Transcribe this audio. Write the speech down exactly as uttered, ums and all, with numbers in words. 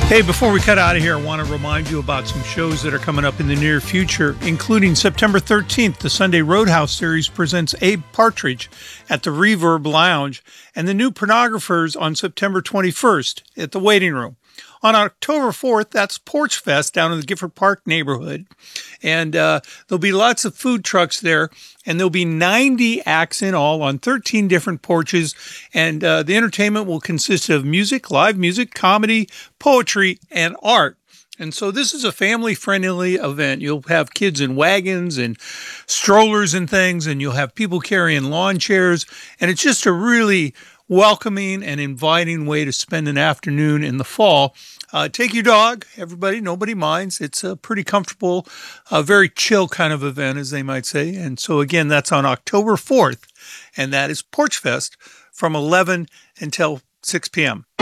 Hey, before we cut out of here, I want to remind you about some shows that are coming up in the near future, including September thirteenth. The Sunday Roadhouse series presents Abe Partridge at the Reverb Lounge, and the new Pornographers on September twenty-first at the Waiting Room. On October fourth, that's Porch Fest down in the Gifford Park neighborhood. And uh, there'll be lots of food trucks there. And there'll be ninety acts in all on thirteen different porches. And uh, the entertainment will consist of music, live music, comedy, poetry, and art. And so this is a family-friendly event. You'll have kids in wagons and strollers and things, and you'll have people carrying lawn chairs. And it's just a really welcoming and inviting way to spend an afternoon in the fall. Uh, take your dog, everybody, nobody minds. It's a pretty comfortable, uh, very chill kind of event, as they might say. And so again, that's on October fourth, and that is Porch Fest from eleven until six p.m.